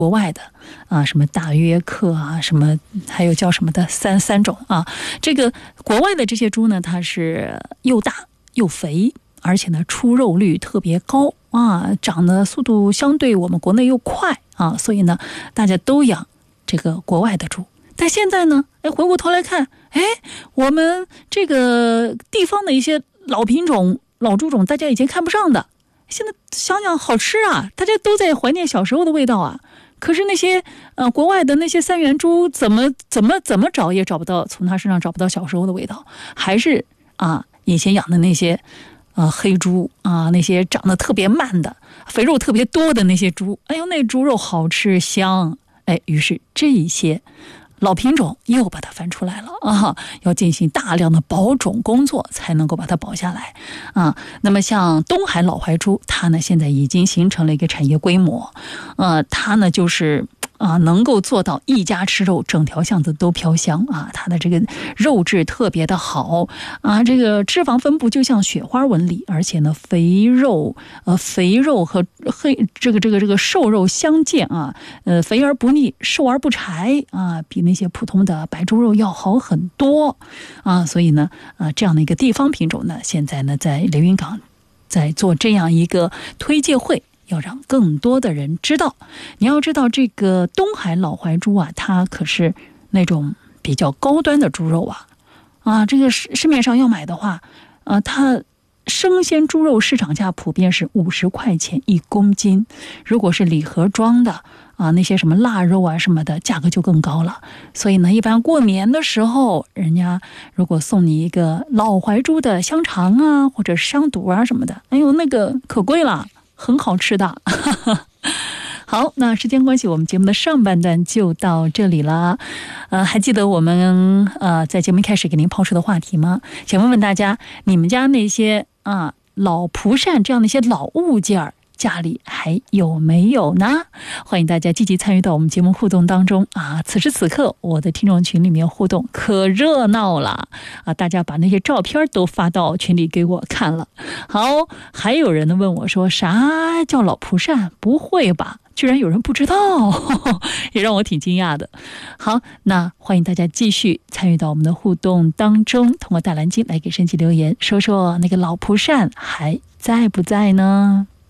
国外的什么大约克什么还有叫什么的三种这个国外的这些猪呢，它是又大又肥，而且呢出肉率特别高长的速度相对我们国内又快所以呢大家都养这个国外的猪。但现在呢回过头来看，我们这个地方的一些老品种老猪种大家以前看不上的，现在想想好吃大家都在怀念小时候的味道可是那些国外的那些三元猪怎么找也找不到，从它身上找不到小时候的味道，还是以前养的那些黑猪那些长得特别慢的肥肉特别多的那些猪，那猪肉好吃香，于是这一些老品种又把它翻出来了要进行大量的保种工作才能够把它保下来那么像东海老怀猪，它呢现在已经形成了一个产业规模它呢就是能够做到一家吃肉整条巷子都飘香它的这个肉质特别的好这个脂肪分布就像雪花纹理，而且呢肥肉和这个瘦肉相间肥而不腻，瘦而不柴比那些普通的白猪肉要好很多所以呢这样的一个地方品种呢，现在呢在连云港在做这样一个推介会，要让更多的人知道。你要知道这个东海老怀猪它可是那种比较高端的猪肉这个市面上要买的话它生鲜猪肉市场价普遍是50块钱1公斤，如果是礼盒装的那些什么腊肉什么的价格就更高了。所以呢一般过年的时候，人家如果送你一个老怀猪的香肠或者是香肚什么的，那个可贵了，很好吃的好，那时间关系，我们节目的上半段就到这里了还记得我们在节目一开始给您抛出的话题吗？想问问大家，你们家那些老蒲扇这样的一些老物件家里还有没有呢？欢迎大家积极参与到我们节目互动当中此时此刻我的听众群里面互动可热闹了大家把那些照片都发到群里给我看了。好，还有人问我说啥叫老蒲扇？不会吧，居然有人不知道也让我挺惊讶的。好，那欢迎大家继续参与到我们的互动当中，通过大蓝鲸来给申奇留言，说说那个老蒲扇还在不在呢？